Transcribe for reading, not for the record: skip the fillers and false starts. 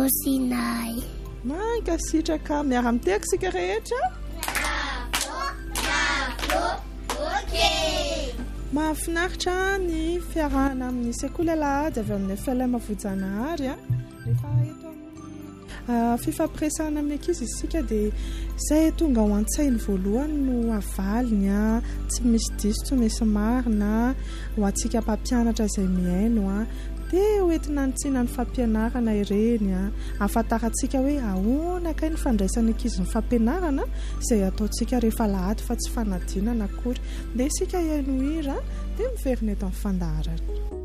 Rosinay. Mankasitraka miara miteko sika rehetra. Mahafinaritra ny fiarahana amin'ny sekoly alahady avy amin'ny FLM Vojanahary rehefa eto amin'ny fifampiresahana amin'ny ankizy isika dia izay tonga ho an-tsainy voalohany no avaliny tsy misy diso tsy misy marina ho antsika mpampianatra izay miaino dia hoentina nitsiana ny fampianarana ireny ahafantarantsika hoe ahoana kay ny fandraisana ankizy ny fampianarana izay ataontsika rehefa alahady fa tsy fanadinana akory dia isika iaino hira dia miverina eto amin'ny fandaharana.